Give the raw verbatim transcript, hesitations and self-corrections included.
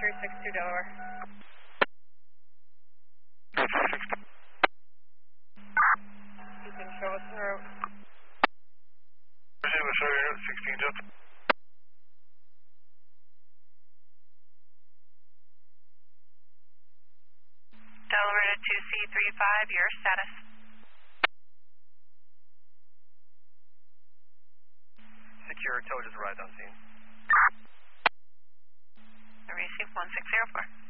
three six two Delaware. You can show us the route. We'll show you sixteen Delta. Delaware to two C three five, your status. Secure, tow just arrived on scene. I received one six zero four.